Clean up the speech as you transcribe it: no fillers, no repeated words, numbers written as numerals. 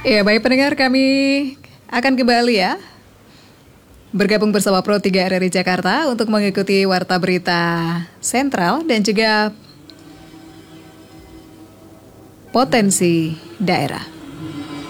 Ya, baik pendengar, kami akan kembali ya bergabung bersama Pro 3 RRI Jakarta untuk mengikuti Warta Berita Sentral dan juga Potensi Daerah.